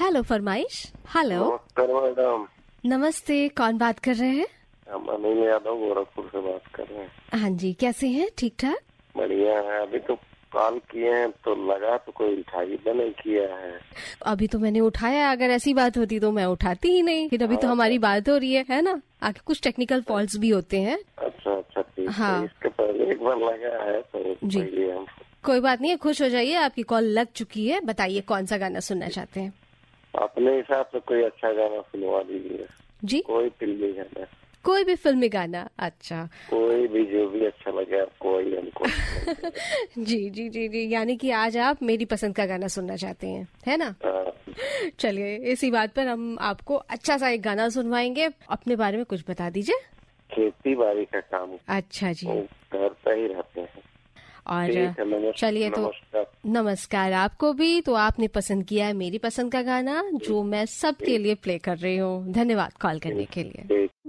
Hello फरमाइश। Hello. नमस्कार madam. नमस्ते, कौन बात कर रहे हैं? हम अनिल यादव गोरखपुर से बात कर रहे हैं। हाँ जी, कैसे हैं? ठीक ठाक। बढ़िया है। अभी तो कॉल किए हैं तो लगा तो कोई उठाई तो नहीं किया है। अभी तो मैंने उठाया, अगर ऐसी बात होती तो मैं उठाती ही नहीं। फिर अभी तो हमारी बात हो रही है ना। आगे कुछ टेक्निकल फॉल्ट्स भी होते हैं। अच्छा ठीक हाँ। है। इसके पहले एक बार लगा है तो जी। हम कोई बात नहीं है, खुश हो जाइए, आपकी कॉल लग चुकी है। बताइए कौन सा गाना सुनना चाहते हैं? अपने हिसाब से कोई अच्छा गाना सुनवा दीजिए। जी, कोई फिल्मी गाना। कोई भी फिल्मी गाना। अच्छा। कोई भी जो भी अच्छा लगे आपको वही हमको। जी जी जी जी, यानी कि आज आप मेरी पसंद का गाना सुनना चाहते हैं, है ना? चलिए, इसी बात पर हम आपको अच्छा सा एक गाना सुनवाएंगे। अपने बारे में कुछ बता दीजिए। खेती बाड़ी का काम। अच्छा जी। घर पे ही रहते हैं। और चलिए, तो नमस्कार आपको भी। तो आपने पसंद किया है मेरी पसंद का गाना, जो मैं सबके लिए प्ले कर रही हूँ। धन्यवाद कॉल करने के लिए।